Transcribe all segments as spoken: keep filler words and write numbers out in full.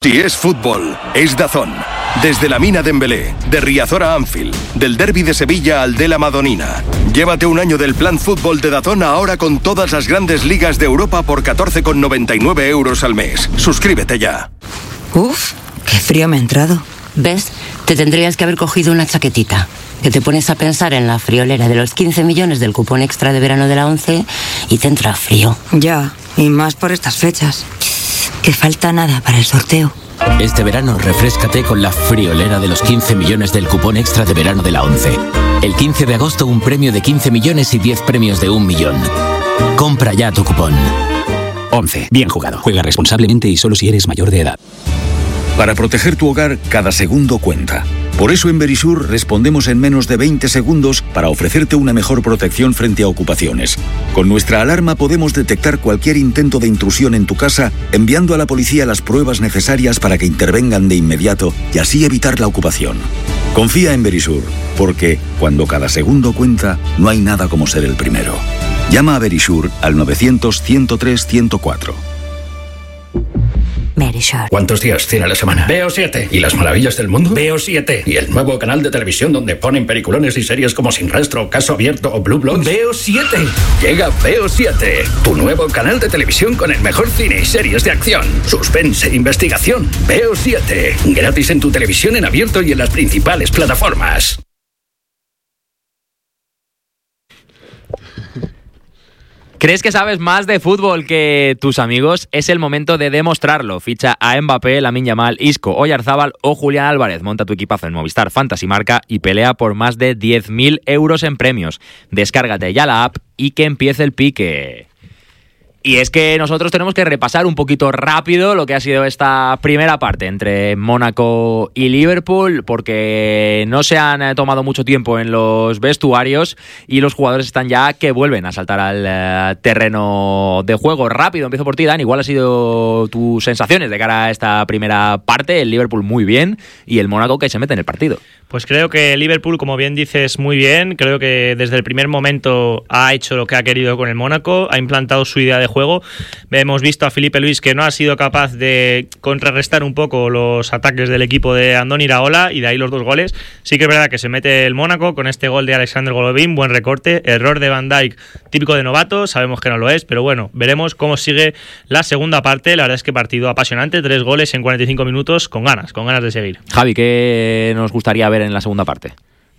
Si es fútbol, es DAZN. Desde la Mina Dembélé, de Riazor a Anfield, del derbi de Sevilla al de la Madonina. Llévate un año del plan fútbol de DAZN ahora con todas las grandes ligas de Europa por catorce con noventa y nueve euros al mes. Suscríbete ya. Uf, qué frío me ha entrado. ¿Ves? Te tendrías que haber cogido una chaquetita. Que te pones a pensar en la friolera de los quince millones del cupón extra de verano de la ONCE y te entra frío. Ya, y más por estas fechas. Que falta nada para el sorteo. Este verano refréscate con la friolera de los quince millones del cupón extra de verano de la ONCE. El quince de agosto un premio de quince millones y diez premios de un millón. Compra ya tu cupón. ONCE. Bien jugado. Juega responsablemente y solo si eres mayor de edad. Para proteger tu hogar, cada segundo cuenta. Por eso en Verisur respondemos en menos de veinte segundos para ofrecerte una mejor protección frente a ocupaciones. Con nuestra alarma podemos detectar cualquier intento de intrusión en tu casa, enviando a la policía las pruebas necesarias para que intervengan de inmediato y así evitar la ocupación. Confía en Verisur, porque cuando cada segundo cuenta, no hay nada como ser el primero. Llama a Verisur al novecientos, ciento tres, ciento cuatro. Verisur. ¿Cuántos días tiene la semana? Veo siete. ¿Y las maravillas del mundo? Veo siete. ¿Y el nuevo canal de televisión donde ponen peliculones y series como Sin Rastro, Caso Abierto o Blue Bloods? Veo siete. Llega Veo siete, tu nuevo canal de televisión con el mejor cine y series de acción, suspense e investigación. Veo siete. Gratis en tu televisión en abierto y en las principales plataformas. ¿Crees que sabes más de fútbol que tus amigos? Es el momento de demostrarlo. Ficha a Mbappé, Lamine Yamal, Isco, Oyarzábal o Julián Álvarez. Monta tu equipazo en Movistar Fantasy Marca y pelea por más de diez mil euros en premios. Descárgate ya la app y que empiece el pique. Y es que nosotros tenemos que repasar un poquito rápido lo que ha sido esta primera parte entre Mónaco y Liverpool, porque no se han tomado mucho tiempo en los vestuarios y los jugadores están ya que vuelven a saltar al uh, terreno de juego. Rápido, empiezo por ti, Dan. Igual han sido tus sensaciones de cara a esta primera parte. El Liverpool muy bien y el Mónaco que se mete en el partido. Pues creo que Liverpool, como bien dices, muy bien. Creo que desde el primer momento ha hecho lo que ha querido con el Mónaco, ha implantado su idea de juego. Hemos visto a Felipe Luis que no ha sido capaz de contrarrestar un poco los ataques del equipo de Andoni Iraola y de ahí los dos goles. Sí que es verdad que se mete el Mónaco con este gol de Alexander Golovin, buen recorte, error de Van Dijk, típico de novato, sabemos que no lo es, pero bueno, veremos cómo sigue la segunda parte. La verdad es que partido apasionante, tres goles en cuarenta y cinco minutos, con ganas, con ganas de seguir. Javi, ¿qué nos gustaría ver en la segunda parte?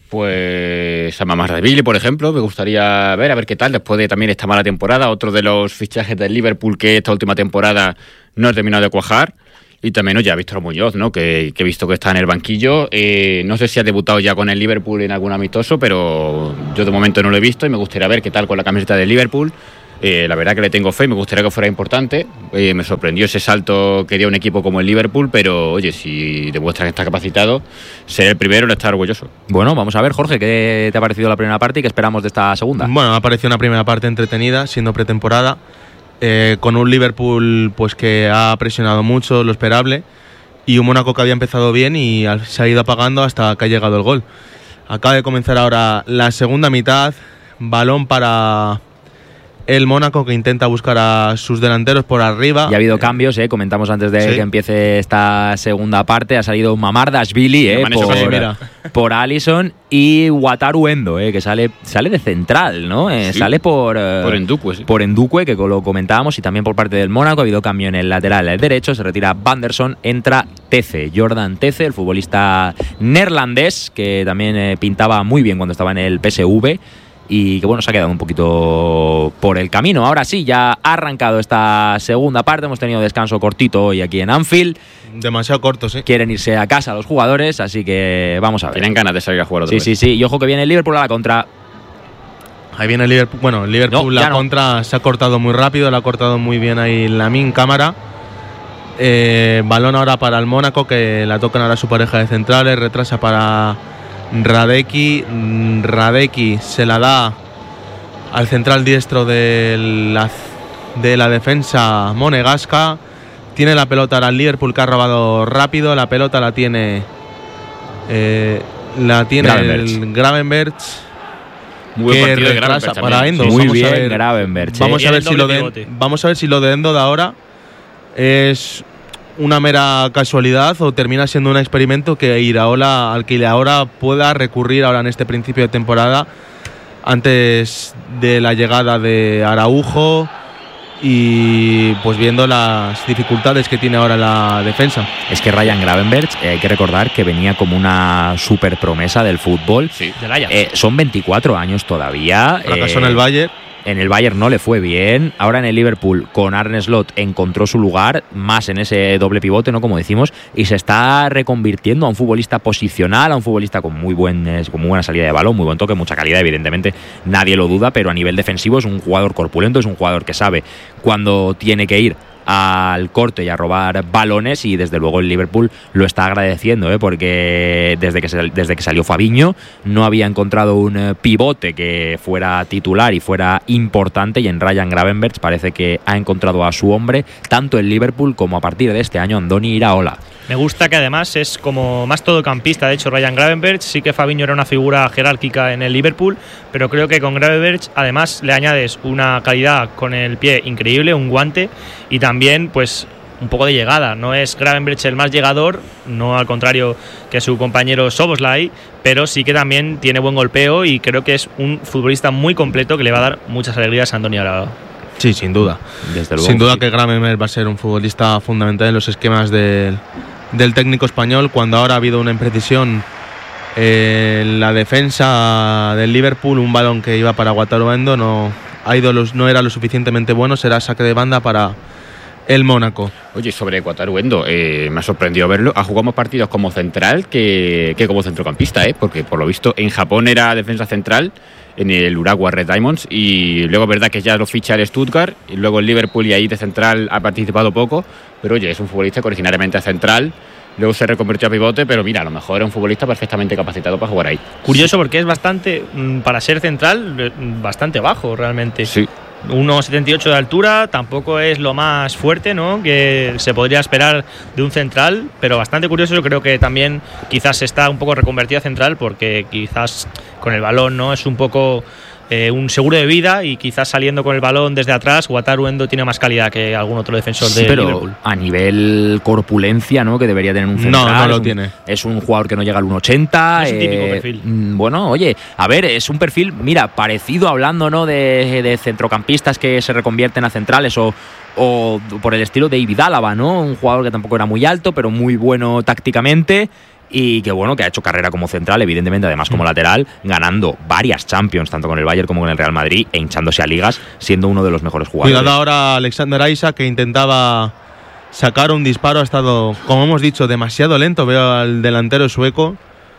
Pues a Mamardaishvili, por ejemplo, me gustaría ver, a ver qué tal, después de también esta mala temporada, otro de los fichajes del Liverpool que esta última temporada no ha terminado de cuajar, y también, oye, a Víctor Muñoz, ¿no? que, que he visto que está en el banquillo, eh, no sé si ha debutado ya con el Liverpool en algún amistoso, pero yo de momento no lo he visto y me gustaría ver qué tal con la camiseta del Liverpool. Eh, la verdad que le tengo fe y me gustaría que fuera importante. Eh, me sorprendió ese salto que dio un equipo como el Liverpool, pero oye, si demuestran que está capacitado, ser el primero en estar orgulloso. Bueno, vamos a ver, Jorge, ¿qué te ha parecido la primera parte y qué esperamos de esta segunda? Bueno, me ha parecido una primera parte entretenida, siendo pretemporada, eh, con un Liverpool pues que ha presionado mucho, lo esperable, y un Mónaco que había empezado bien y se ha ido apagando hasta que ha llegado el gol. Acaba de comenzar ahora la segunda mitad, balón para el Mónaco que intenta buscar a sus delanteros por arriba. Y ha habido cambios, ¿eh? Comentamos antes de sí. que empiece esta segunda parte. Ha salido Mamardaishvili ¿eh? por, por Alisson y Wataru Endo, ¿eh? que sale sale de central, ¿no? Eh, sí. Sale por eh, por Endukwe, sí. por Endukwe, que lo comentábamos, y también por parte del Mónaco. Ha habido cambio en el lateral el derecho. Se retira Vanderson, entra Tece, Jordan Tece, el futbolista neerlandés, que también eh, pintaba muy bien cuando estaba en el P S V. Y que bueno, se ha quedado un poquito por el camino. Ahora sí, ya ha arrancado esta segunda parte. Hemos tenido descanso cortito hoy aquí en Anfield. Demasiado corto, sí. Quieren irse a casa los jugadores, así que vamos a ver. Tienen ganas de salir a jugar otra sí, vez. Sí, sí, sí. Y ojo que viene el Liverpool a la contra. Ahí viene el Liverpool. Bueno, el Liverpool no, la no. contra se ha cortado muy rápido. La ha cortado muy bien ahí Lamine Cámara. Eh, balón ahora para el Mónaco, que la tocan ahora su pareja de centrales. Retrasa para Radecki, Radecki se la da al central diestro de la, de la defensa monegasca. Tiene la pelota ahora el Liverpool, que ha robado rápido. La pelota la tiene eh, la tiene Gravenberch. el Gravenberch. Muy buen partido de Gravenberch para Endo. Muy vamos bien, a ver, Gravenberch. Vamos eh. a ver si lo de vamos a ver si lo de Endo de ahora es una mera casualidad o termina siendo un experimento que Iraola, al que Iraola pueda recurrir ahora en este principio de temporada antes de la llegada de Araujo y pues viendo las dificultades que tiene ahora la defensa. Es que Ryan Gravenberch, eh, hay que recordar que venía como una super promesa del fútbol. Sí, del Ajax. Eh, son veinticuatro años todavía. Fracasó eh, en el Bayern. En el Bayern no le fue bien. Ahora en el Liverpool con Arne Slot encontró su lugar, más en ese doble pivote, ¿no? Como decimos, y se está reconvirtiendo a un futbolista posicional, a un futbolista con muy, buen, con muy buena salida de balón, muy buen toque, mucha calidad, evidentemente, nadie lo duda, pero a nivel defensivo es un jugador corpulento, es un jugador que sabe cuándo tiene que ir al corte y a robar balones, y desde luego el Liverpool lo está agradeciendo, ¿eh? Porque desde que, se, desde que salió Fabinho no había encontrado un pivote que fuera titular y fuera importante, y en Ryan Gravenberch parece que ha encontrado a su hombre tanto el Liverpool como a partir de este año Andoni Iraola. Me gusta que además es como más todocampista. De hecho, Ryan Gravenberch, sí que Fabinho era una figura jerárquica en el Liverpool, pero creo que con Gravenberch además le añades una calidad con el pie increíble, un guante, y también pues un poco de llegada. No es Gravenberch el más llegador, no al contrario que su compañero Szoboszlai, pero sí que también tiene buen golpeo y creo que es un futbolista muy completo que le va a dar muchas alegrías a Andoni Iraola. Sí, sin duda. Desde luego, sin duda sí. que Gravenberch va a ser un futbolista fundamental en los esquemas del, del técnico español, cuando ahora ha habido una imprecisión en la defensa del Liverpool, un balón que iba para Wataru Endo no, ha ido los, no era lo suficientemente bueno, será saque de banda para el Mónaco. Oye, sobre Wataru Endo, eh, me ha sorprendido verlo. Ha jugado más partidos como central que, que como centrocampista, ¿eh? Porque por lo visto en Japón era defensa central, en el Urawa Red Diamonds, y luego es verdad que ya lo ficha el Stuttgart, y luego el Liverpool, y ahí de central ha participado poco, pero oye, es un futbolista que originariamente es central, luego se reconvirtió a pivote, pero mira, a lo mejor era un futbolista perfectamente capacitado para jugar ahí. Curioso porque es bastante, para ser central, bastante bajo realmente. Sí. uno setenta y ocho de altura, tampoco es lo más fuerte, ¿no?, que se podría esperar de un central, pero bastante curioso. Yo creo que también quizás está un poco reconvertido a central, porque quizás con el balón, ¿no?, es un poco eh, un seguro de vida, y quizás saliendo con el balón desde atrás, Wataru Endo tiene más calidad que algún otro defensor sí, de pero Liverpool. A nivel corpulencia, ¿no?, que debería tener un central. No, no lo es un, tiene. Es un jugador que no llega al uno ochenta. Es un típico eh, perfil. Bueno, oye, a ver, es un perfil, mira, parecido, hablando, ¿no?, de, de centrocampistas que se reconvierten a centrales, o o por el estilo de David Álava, ¿no? Un jugador que tampoco era muy alto, pero muy bueno tácticamente, y que bueno, que ha hecho carrera como central, evidentemente, además como lateral, ganando varias Champions, tanto con el Bayern como con el Real Madrid, e hinchándose a ligas, siendo uno de los mejores jugadores. Cuidado ahora Alexander Isak, que intentaba sacar un disparo, ha estado, como hemos dicho, demasiado lento. Veo al delantero sueco,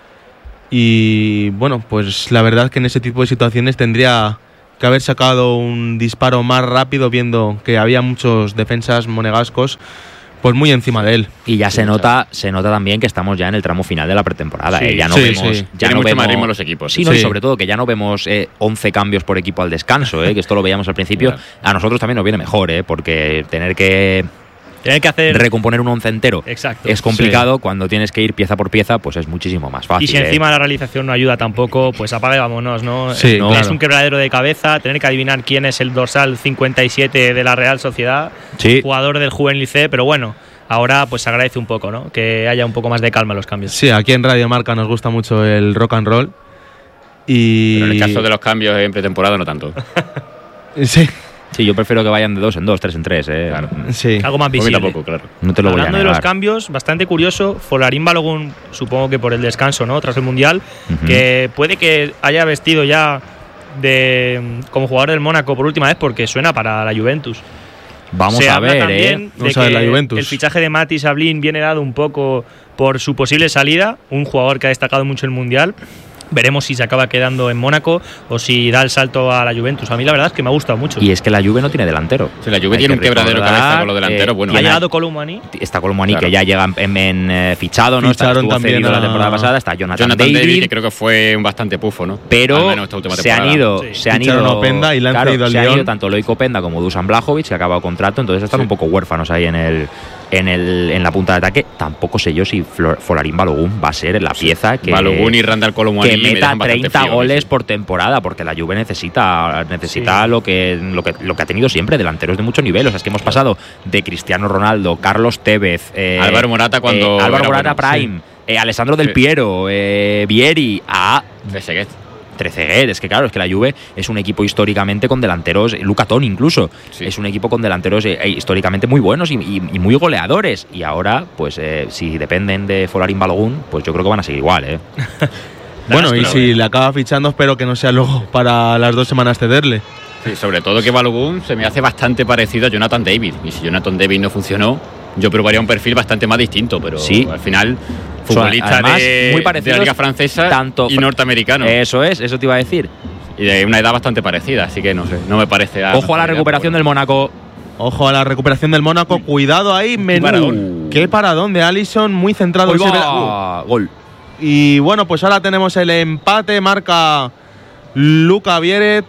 y bueno, pues la verdad que en ese tipo de situaciones tendría que haber sacado un disparo más rápido, viendo que había muchos defensas monegascos pues muy encima de él. Y ya se nota, se nota también que estamos ya en el tramo final de la pretemporada. Sí, ¿eh? Ya no sí, vemos, sí. ya Tiene no mucho vemos más ritmo los equipos. Sí, no, sí. y sobre todo que ya no vemos eh, once cambios por equipo al descanso, ¿eh? Que esto lo veíamos al principio. Claro. A nosotros también nos viene mejor, ¿eh? Porque tener que Tener que hacer recomponer un once entero Exacto. es complicado. Sí. Cuando tienes que ir pieza por pieza, pues es muchísimo más fácil. Y si encima ¿eh? la realización no ayuda tampoco, pues apaga y vámonos, ¿no? Sí, no claro. Es un quebradero de cabeza, tener que adivinar quién es el dorsal cincuenta y siete de la Real Sociedad, Sí. jugador del Juvenil C, pero bueno, ahora pues se agradece un poco, ¿no?, que haya un poco más de calma en los cambios. Sí, aquí en Radio Marca nos gusta mucho el rock and roll. Y Pero en el caso de los cambios en pretemporada no tanto. sí, Sí, yo prefiero que vayan de dos en dos, tres en tres. ¿eh? Claro. sí. Algo más Por mí visible. tampoco, claro. No te lo voy a Hablando de negar. los cambios, bastante curioso, Folarín Balogun, supongo que por el descanso, ¿no?, tras el Mundial, Ujú. que puede que haya vestido ya de como jugador del Mónaco por última vez, porque suena para la Juventus. Vamos Se a habla ver, también ¿eh? de Vamos a ver que la Juventus. el fichaje de Mati Sablin viene dado un poco por su posible salida, un jugador que ha destacado mucho el Mundial. Veremos si se acaba quedando en Mónaco o si da el salto a la Juventus. A mí la verdad es que me ha gustado mucho. Y es que la Juve no tiene delantero. Si la Juve Hay tiene que un quebradero de recordar, cabeza con los delanteros, eh, bueno. y ha tiene- llegado Colomani. Está Colomani, Claro. que ya llega en, en, eh, fichado, ¿no? Está, Ficharon estuvo también cedido la a- temporada pasada. Está Jonathan, Jonathan David, David, que creo que fue un bastante pufo, ¿no? Al pero menos esta última se han temporada. ido, Sí. se han Ficharon ido, a Openda y le han claro, cedido al se han Lyon. ido tanto Loico Openda como Dusan Blajovic, que ha acabado contrato, entonces están Sí. un poco huérfanos ahí en el en, el, en la punta de ataque, tampoco sé yo si Folarín Balogun va a ser la pieza que, Balogun y Randall Colomwani que meta me treinta frío, goles sí. por temporada, porque la Juve necesita necesita sí. lo, que, lo, que, lo que ha tenido siempre, delanteros de mucho nivel. O sea, es que hemos pasado de Cristiano Ronaldo, Carlos Tevez, eh, Álvaro Morata cuando eh, Álvaro Morata bueno, Prime, sí. eh, Alessandro Del Piero, eh, Vieri, a Trezeguet. Trezeguet, es que claro, es que la Juve es un equipo históricamente con delanteros, Luca Toni incluso, sí. es un equipo con delanteros eh, históricamente muy buenos y, y, y muy goleadores. Y ahora, pues eh, si dependen de Folarín Balogun, pues yo creo que van a seguir igual, ¿eh? Bueno, y si le acaba fichando, espero que no sea luego para las dos semanas cederle. Sí, sobre todo que Balogun se me hace bastante parecido a Jonathan David. Y si Jonathan David no funcionó, yo probaría un perfil bastante más distinto, pero sí. al final futbolista Además, de, muy de la liga francesa tanto y norteamericano. Eso es, eso te iba a decir. Y de una edad bastante parecida, así que no sé, no me parece... A Ojo a la recuperación del Mónaco. Ojo a la recuperación del Mónaco, cuidado ahí, menú. Paradón. Qué paradón de Alisson, muy centrado. En uh. Gol. Y bueno, pues ahora tenemos el empate, marca Luca Vieret.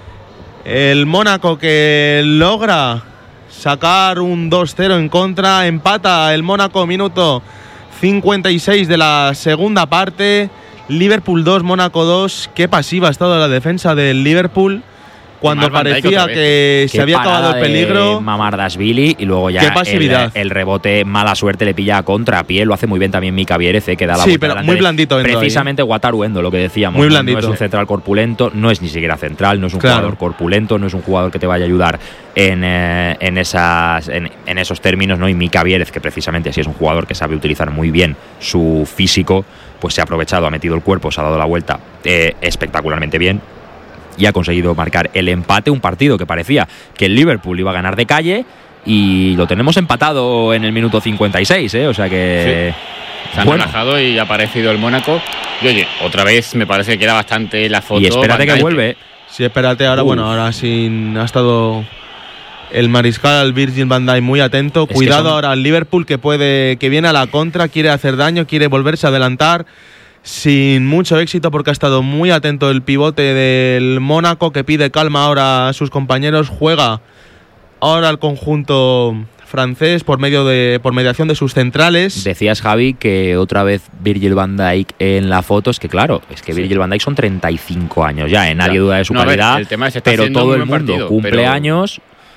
El Mónaco que logra sacar un dos cero en contra, empata el Mónaco, minuto cincuenta y seis de la segunda parte. Liverpool dos, Mónaco dos. Qué pasiva ha estado la defensa del Liverpool cuando parecía que se había acabado el peligro. Mamardashvili, y luego ya Qué pasividad. El, el rebote, mala suerte, le pilla a contrapié. Lo hace muy bien también Mika Vierez, que da la sí, vuelta pero delante. muy blandito. Precisamente ahí, ¿eh? Wataru Endo, lo que decíamos. Muy no, blandito. no es un central corpulento, no es ni siquiera central, no es un claro. jugador corpulento, no es un jugador que te vaya a ayudar en, eh, en, esas, en, en esos términos, ¿no? Y Mika Vierez, que precisamente así es un jugador que sabe utilizar muy bien su físico, pues se ha aprovechado, ha metido el cuerpo, se ha dado la vuelta eh, espectacularmente bien. Y ha conseguido marcar el empate, un partido que parecía que el Liverpool iba a ganar de calle, y lo tenemos empatado en el minuto cincuenta y seis, ¿eh? O sea que... Sí. Se han bueno. relajado y ha aparecido el Mónaco. Y oye, otra vez me parece que queda bastante la foto. Y espérate que vuelve. Sí, espérate ahora, Uf. bueno, ahora sin ha estado el mariscal Virgil van Dijk muy atento. Es Cuidado son... ahora al Liverpool que puede, que viene a la contra, quiere hacer daño, quiere volverse a adelantar. Sin mucho éxito porque ha estado muy atento el pivote del Mónaco, que pide calma ahora a sus compañeros. Juega ahora el conjunto francés por medio de por mediación de sus centrales. Decías, Javi, que otra vez Virgil van Dijk en la foto. Es que claro, es que sí. Virgil van Dijk son treinta y cinco años ya, ¿eh? Nadie duda de su no, calidad, ver, el pero todo el mundo partido, cumple pero... años.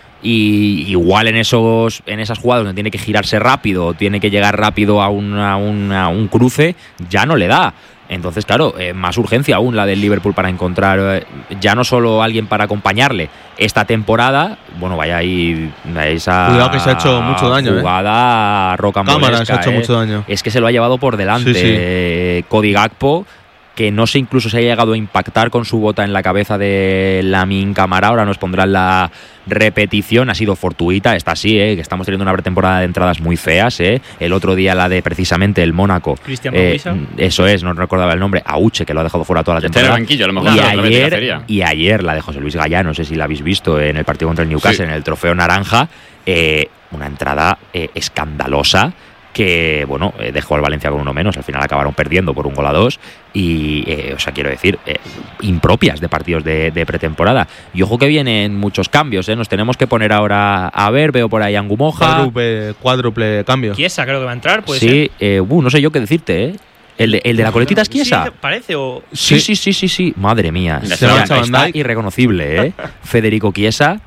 Y igual en esos en esas jugadas donde tiene que girarse rápido, tiene que llegar rápido a, una, a, una, a un cruce, ya no le da. Entonces, claro, eh, más urgencia aún la del Liverpool para encontrar eh, ya no solo alguien para acompañarle esta temporada. Bueno, vaya ahí esa Cuidado que se ha hecho mucho daño, jugada eh. rocambolesca. Cámara, se ha hecho eh. mucho daño. Es que se lo ha llevado por delante sí, sí. Eh, Cody Gakpo, que no sé incluso se haya llegado a impactar con su bota en la cabeza de Lamine Camara. Ahora nos pondrán la repetición, ha sido fortuita, esta sí, ¿eh? Que estamos teniendo una pretemporada de entradas muy feas, ¿eh? El otro día la de precisamente el Mónaco. Cristian eh, Eso es, no recordaba el nombre, Auche, que lo ha dejado fuera toda la temporada. Está en el banquillo, a lo mejor. Y, ayer, y ayer la de José Luis Gallá, no sé si la habéis visto en el partido contra el Newcastle, sí. en el Trofeo Naranja, eh, una entrada eh, escandalosa, que, bueno, eh, dejó al Valencia con uno menos. Al final acabaron perdiendo por un gol a dos. Y, eh, o sea, quiero decir, eh, impropias de partidos de, de pretemporada. Y ojo que vienen muchos cambios, ¿eh? Nos tenemos que poner ahora a ver. Veo por ahí a Angumoja. Cuádruple, cuádruple cambio. Chiesa creo que va a entrar, puede sí, ser. Eh, uh, no sé yo qué decirte, ¿eh? ¿El de, el de la coletita es Chiesa? Sí, parece o... Sí, sí, sí, sí, sí. Madre mía. Se se marcha está Van Dijk. Irreconocible, ¿eh? Federico Chiesa.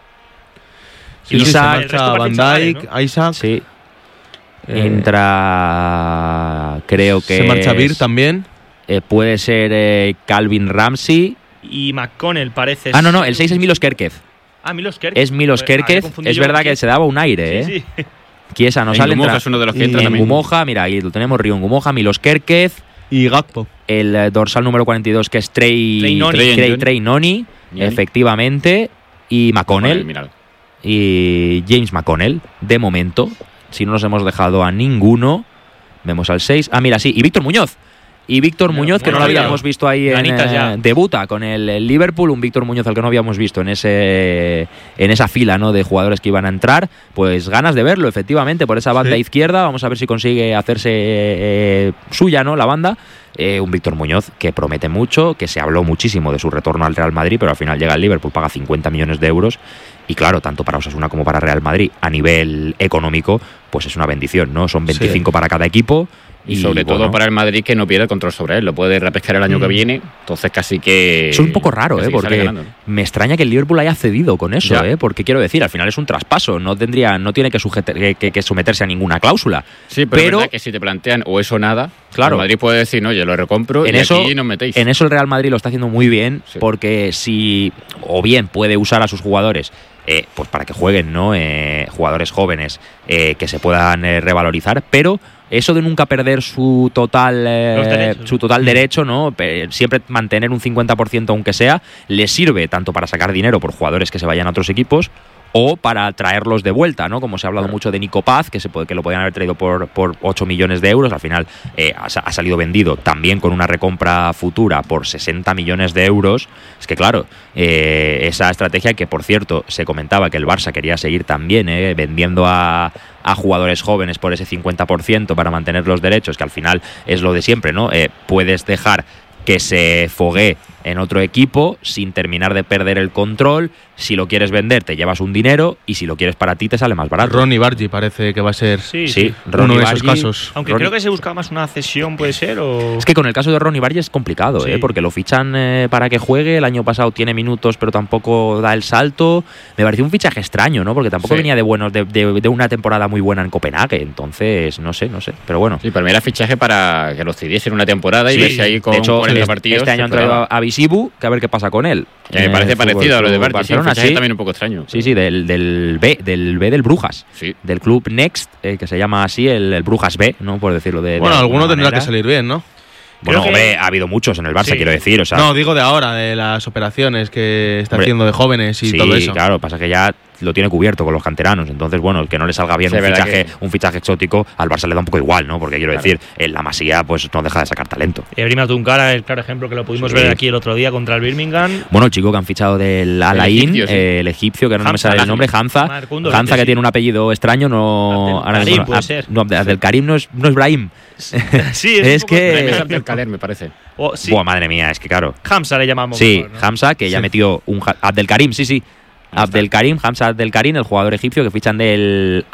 Sí, Isaac. Se marcha Van Dijk, ¿no? Isaac. Sí. Eh, Entra, creo que se marcha Vir también. Eh, puede ser eh, Calvin Ramsey y McConnell parece. Ah, no, no, el seis es Milos Kerkez. Ah, Milos Kerkez. Es Milos Kerkez. Es verdad que se daba un aire, sí, ¿eh? Sí. Chiesa no sale. Ngumoja es uno de los que entra también. Ngumoja, mira, ahí lo tenemos, Río Ngumoja, Milos Kerkez y Gakpo. El eh, dorsal número cuarenta y dos, que es Trey Trey Noni, Trey, Trey, Trey Noni, efectivamente, y McConnell, McConnell y James McConnell, de momento. Si no nos hemos dejado a ninguno, vemos al seis. Ah, mira, sí, y Víctor Muñoz. Y Víctor bueno, Muñoz, que bueno, no lo habíamos visto ahí en eh, debuta con el, el Liverpool, un Víctor Muñoz al que no habíamos visto en ese en esa fila, ¿no?, de jugadores que iban a entrar. Pues ganas de verlo, efectivamente, por esa banda sí. izquierda. Vamos a ver si consigue hacerse eh, suya, ¿no?, la banda. Eh, un Víctor Muñoz que promete mucho, que se habló muchísimo de su retorno al Real Madrid, pero al final llega al Liverpool, paga cincuenta millones de euros Y claro, tanto para Osasuna como para Real Madrid, a nivel económico, pues es una bendición, ¿no? Son veinticinco sí. para cada equipo. Y, y sobre bueno, todo para el Madrid, que no pierde el control sobre él, lo puede repescar el año mm. que viene, entonces casi que... Eso es un poco raro, ¿eh? Porque ganando, ¿no? Me extraña que el Liverpool haya cedido con eso, ¿eh? Porque quiero decir, al final es un traspaso, no tendría, no tiene que, sujetar, que, que someterse a ninguna cláusula. Sí, pero, pero es verdad que si te plantean o eso o nada, claro, el Madrid puede decir, no, yo lo recompro en y eso, aquí nos metéis. En eso el Real Madrid lo está haciendo muy bien, sí. porque si, o bien puede usar a sus jugadores Eh, pues para que jueguen, ¿no? Eh, jugadores jóvenes eh, que se puedan eh, revalorizar, pero eso de nunca perder su total eh, su total derecho, ¿no? Siempre mantener un cincuenta por ciento aunque sea, le sirve tanto para sacar dinero por jugadores que se vayan a otros equipos o para traerlos de vuelta, ¿no? Como se ha hablado claro. mucho de Nico Paz, que se puede, que lo podían haber traído por, por ocho millones de euros, al final eh, ha, ha salido vendido también con una recompra futura por sesenta millones de euros. Es que claro, eh, esa estrategia que por cierto se comentaba que el Barça quería seguir también, eh, vendiendo a, a jugadores jóvenes por ese cincuenta por ciento para mantener los derechos, que al final es lo de siempre, ¿no? Eh, puedes dejar que se foguee en otro equipo sin terminar de perder el control. Si lo quieres vender te llevas un dinero y si lo quieres para ti te sale más barato. Ronny Bargi parece que va a ser sí, sí. uno de esos casos. Aunque Ronny... creo que se busca más una cesión, puede ser. O... Es que con el caso de Ronny Bargi es complicado, sí. ¿eh? Porque lo fichan eh, para que juegue. El año pasado tiene minutos pero tampoco da el salto. Me pareció un fichaje extraño, ¿no? Porque tampoco sí. venía de buenos de, de, de una temporada muy buena en Copenhague. Entonces, no sé, no sé. Pero bueno. Sí, para mí era fichaje para que lo cediesen una temporada sí. y verse ahí con de hecho, cuarenta este, partidos. Este año han traído a, a Visibu, que a ver qué pasa con él. Que me parece eh, parecido fútbol, a lo de Bargi, sí, fichaje sí. también un poco extraño. Sí, sí, del, del B, del B del Brujas, sí. del club Next, eh, que se llama así, el, el Brujas B, ¿no? Por decirlo de. Bueno, de alguno tendrá manera. que salir bien, ¿no? Bueno, hombre, ha habido muchos en el Barça, sí. quiero decir. O sea, no, digo de ahora, de las operaciones que está hombre, haciendo de jóvenes y sí, todo eso. Claro, pasa que ya lo tiene cubierto con los canteranos. Entonces, bueno, el que no le salga bien sí, un, fichaje, que... un fichaje exótico, al Barça le da un poco igual, ¿no? Porque quiero claro. decir, en la Masía pues no deja de sacar talento. Ebrima Tunkara, el claro ejemplo que lo pudimos sí. ver aquí el otro día contra el Birmingham. Bueno, el chico que han fichado del Alain, el egipcio, sí. eh, el egipcio que no Hamza, me sale el nombre, Hamza. Marcundo, Hamza que sí. tiene un apellido extraño, no. Abdel Karim, puede ser. No, Abdel Karim no es, no es Brahim. Sí, es, es que. Es Abdel Kader, me parece. Oh, sí. Buah, madre mía, es que claro. Hamza le llamamos. Sí, mejor, ¿no? Hamza, que ya sí. metió un. Abdel Karim, sí, sí. Abdel Karim, Hamza Abdel Karim, el jugador egipcio que fichan del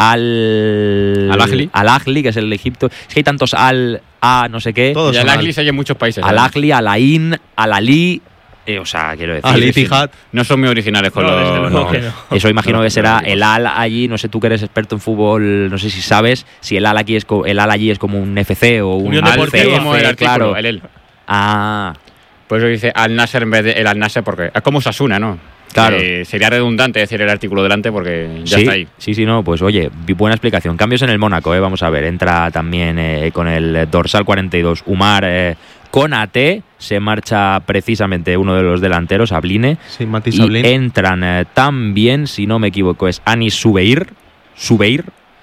Al Al-Ahli, Al-Ahli, que es el Egipto. Es que hay tantos Al A, no sé qué. Todos y Al-Ahli se hay en muchos países. Al-Ahli, Al-Ain, Al-Ali. Eh, o sea, quiero decir. Al-Ittihad. No son muy originales con no, los. No. No. Eso imagino no, que será el Al allí. No sé, tú que eres experto en fútbol, no sé si sabes si el Al aquí es el Al allí es como un F C o un Al C, como el artículo, claro. el el. Ah. Por eso dice Al-Nasser en vez de el Al-Nasser, porque es como Osasuna, ¿no? Claro. Eh, sería redundante decir el artículo delante porque ya sí, está ahí. Sí, sí, no, pues oye, buena explicación. Cambios en el Mónaco, eh, vamos a ver. Entra también eh, con el dorsal cuarenta y dos Umar eh, Konaté. Se marcha precisamente uno de los delanteros, Abline. Sí, Mati y Sablin. entran eh, también, si no me equivoco, es Anis Subeir. Subeir.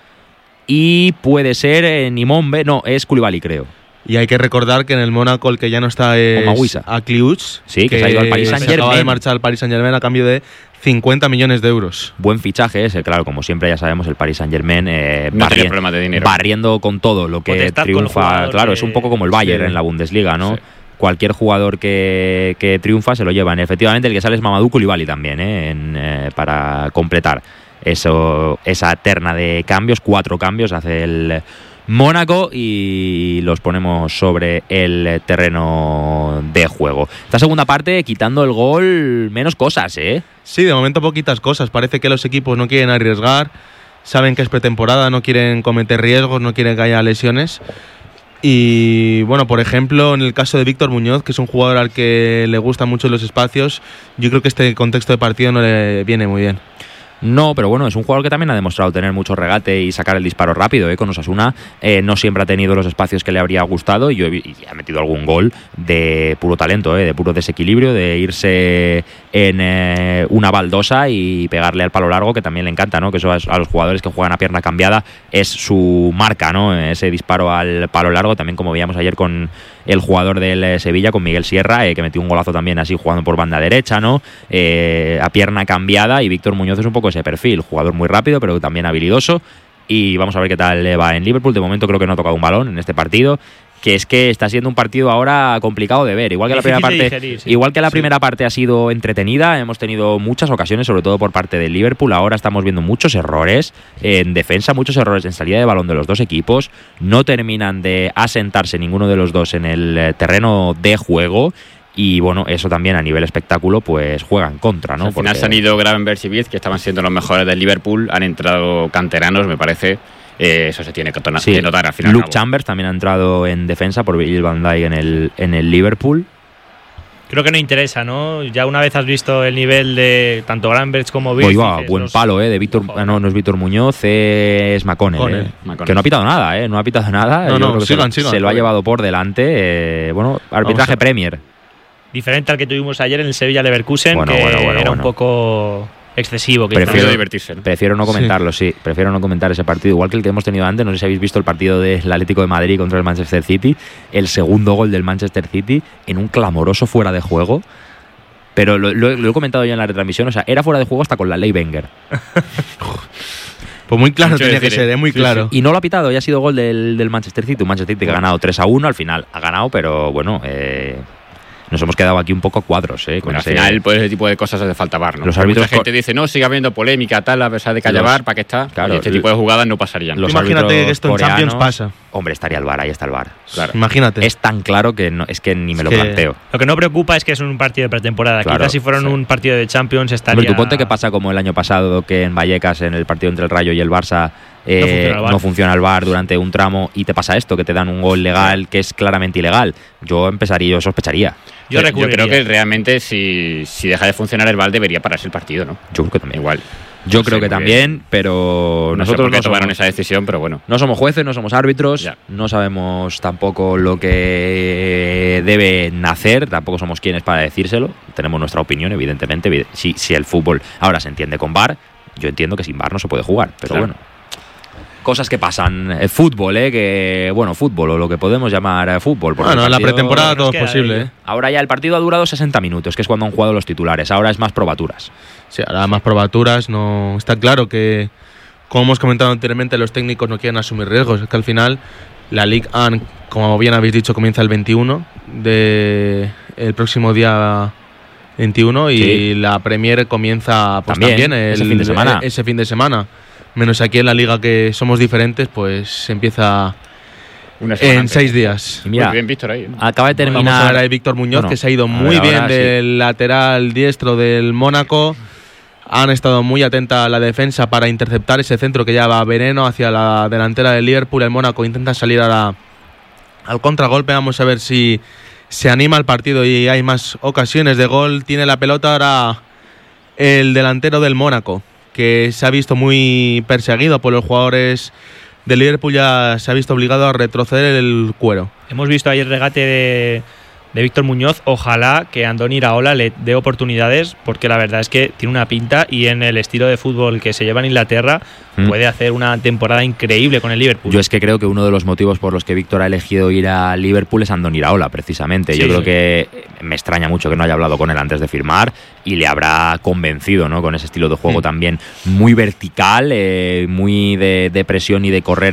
Y puede ser eh, Nimombe, no, es Koulibaly, creo. Y hay que recordar que en el Mónaco el que ya no está es Akliouche, sí, que, que se ha ido al Paris Saint-Germain. Acaba de marchar al Paris Saint-Germain a cambio de cincuenta millones de euros. Buen fichaje ese, claro, como siempre ya sabemos, el Paris Saint-Germain eh, no barri- problema de dinero. barriendo con todo lo que Potestad triunfa. Claro, que... es un poco como el Bayern sí. en la Bundesliga, ¿no? Sí. Cualquier jugador que, que triunfa se lo llevan. Efectivamente, el que sale es Mamadou Koulibaly también, ¿eh? En, eh, para completar eso, esa terna de cambios. Cuatro cambios hace el Mónaco y los ponemos sobre el terreno de juego. Esta segunda parte, quitando el gol, menos cosas, ¿eh? Sí, de momento poquitas cosas. Parece que los equipos no quieren arriesgar, saben que es pretemporada, no quieren cometer riesgos, no quieren que haya lesiones. Y bueno, por ejemplo, en el caso de Víctor Muñoz, que es un jugador al que le gustan mucho los espacios, yo creo que este contexto de partido no le viene muy bien. No, pero bueno, es un jugador que también ha demostrado tener mucho regate y sacar el disparo rápido, ¿eh? Con Osasuna eh, no siempre ha tenido los espacios que le habría gustado y, yo he, y ha metido algún gol de puro talento, ¿eh? De puro desequilibrio, de irse en eh, una baldosa y pegarle al palo largo, que también le encanta, ¿no? Que eso a, a los jugadores que juegan a pierna cambiada es su marca, ¿no? Ese disparo al palo largo, también como veíamos ayer con el jugador del Sevilla, con Miguel Sierra, eh, que metió un golazo también así jugando por banda derecha, ¿no? Eh, a pierna cambiada, y Víctor Muñoz es un poco ese perfil, jugador muy rápido pero también habilidoso, y vamos a ver qué tal le va en Liverpool. De momento creo que no ha tocado un balón en este partido que es que está siendo un partido ahora complicado de ver. Igual que la primera parte, digerir, sí. igual que la sí. primera parte ha sido entretenida, hemos tenido muchas ocasiones, sobre todo por parte del Liverpool. Ahora estamos viendo muchos errores en defensa, muchos errores en salida de balón de los dos equipos. No terminan de asentarse ninguno de los dos en el terreno de juego. Y bueno, eso también a nivel espectáculo pues juega en contra, ¿no? Al final se han ido Gravenberch y Viz, que estaban siendo los mejores del Liverpool, han entrado canteranos, me parece. Eh, eso se tiene que, tonar, sí. que notar al final. Luke Chambers también ha entrado en defensa por Virgil van Dijk en el, en el Liverpool. Creo que no interesa, ¿no? Ya una vez has visto el nivel de tanto Gravenberch como Viz. Pues va, buen los... palo, ¿eh? De Víctor, no, no es Víctor Muñoz, es McConnell, ¿eh? McConnell. Que no ha pitado nada, ¿eh? No ha pitado nada. No, Yo no, creo que sigan, se, sigan, se lo ha llevado por delante. Eh, bueno, arbitraje Premier. Diferente al que tuvimos ayer en el Sevilla-Leverkusen, bueno, que bueno, bueno, era bueno. un poco excesivo. Que prefiero divertirse, ¿no? Prefiero no comentarlo, sí. sí. Prefiero no comentar ese partido. Igual que el que hemos tenido antes. No sé si habéis visto el partido del Atlético de Madrid contra el Manchester City. El segundo gol del Manchester City en un clamoroso fuera de juego. Pero lo, lo, lo he comentado yo en la retransmisión. O sea, era fuera de juego hasta con la ley Wenger. Pues muy claro tenía que ser, es muy claro. Y no lo ha pitado, ya ha sido gol del, del Manchester City. Un Manchester City que ha ganado tres a uno. Al final ha ganado, pero bueno... Eh, nos hemos quedado aquí un poco a cuadros, ¿eh? Bueno, al final, pues ese tipo de cosas hace falta V A R, ¿no? Los árbitros mucha gente dice, no, sigue habiendo polémica, tal, a pesar de que haya V A R, ¿para qué está? Claro, y este tipo de jugadas no pasarían. Los Imagínate que esto en Champions pasa. Hombre, estaría el V A R, ahí está el V A R. Claro. Imagínate. Es tan claro que no, es que ni me lo que planteo. Lo que no preocupa es que es un partido de pretemporada. Claro, quizás si fuera sí. un partido de Champions estaría... Hombre, tú ponte que pasa como el año pasado, que en Vallecas, en el partido entre el Rayo y el Barça, Eh, no, funciona no funciona el V A R durante un tramo y te pasa esto, que te dan un gol legal que es claramente ilegal. Yo empezaría, yo sospecharía. Yo, yo creo que realmente si, si deja de funcionar el V A R debería pararse el partido, ¿no? Yo creo que también. Igual. Yo no creo sé, que también, bien. pero no nosotros sé por qué no tomaron somos, esa decisión, pero bueno. No somos jueces, no somos árbitros, ya. no sabemos tampoco lo que debe nacer, tampoco somos quienes para decírselo. Tenemos nuestra opinión, evidentemente. Si, si el fútbol ahora se entiende con V A R, yo entiendo que sin V A R no se puede jugar, pero claro. bueno. Cosas que pasan, el fútbol, ¿eh? Que, bueno, fútbol o lo que podemos llamar fútbol. Bueno, en la pretemporada todo es posible. ¿eh? Ahora ya el partido ha durado sesenta minutos, que es cuando han jugado los titulares. Ahora es más probaturas. Sí, ahora más probaturas. No está claro que, como hemos comentado anteriormente, los técnicos no quieren asumir riesgos. Es que al final la Ligue uno, como bien habéis dicho, comienza el veintiuno de el próximo día veintiuno y sí. la Premier comienza pues, también, también el, ese fin de semana. Ese fin de semana. Menos aquí en la liga que somos diferentes, pues se empieza Una en antes. seis días. Mira, muy bien, Víctor ahí. ¿no? Acaba de terminar. Vamos a ver a Víctor Muñoz, bueno, que se ha ido muy bien ahora, del sí. lateral diestro del Mónaco. Han estado muy atenta a la defensa para interceptar ese centro que ya va veneno hacia la delantera del Liverpool. El Mónaco intenta salir ahora al contragolpe. Vamos a ver si se anima el partido y hay más ocasiones de gol. Tiene la pelota ahora el delantero del Mónaco, que se ha visto muy perseguido por los jugadores del Liverpool, ya se ha visto obligado a retroceder el cuero. Hemos visto ayer regate de, de Víctor Muñoz. Ojalá que Andoni Iraola le dé oportunidades, porque la verdad es que tiene una pinta y en el estilo de fútbol que se lleva en Inglaterra mm. puede hacer una temporada increíble con el Liverpool. Yo es que creo que uno de los motivos por los que Víctor ha elegido ir a Liverpool es Andoni Iraola, precisamente. Sí, Yo creo sí. que me extraña mucho que no haya hablado con él antes de firmar y le habrá convencido, ¿no? Con ese estilo de juego mm. también muy vertical, eh, muy de, de presión y de correr